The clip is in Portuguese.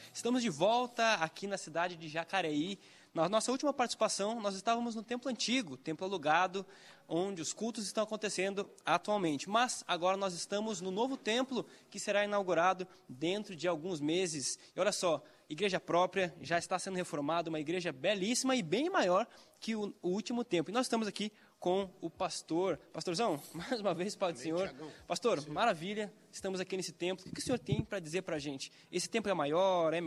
Estamos de volta aqui na cidade de Jacareí. Na nossa última participação, nós estávamos no templo antigo, templo alugado, onde os cultos estão acontecendo atualmente. Mas agora nós estamos no novo templo que será inaugurado dentro de alguns meses. E olha só, igreja própria, já está sendo reformada, uma igreja belíssima e bem maior que o último templo. E nós estamos aqui com o pastor. Pastorzão, mais uma vez, Pai do Senhor. Pastor, maravilha, estamos aqui nesse templo. O que o senhor tem para dizer para a gente? Esse templo é maior, é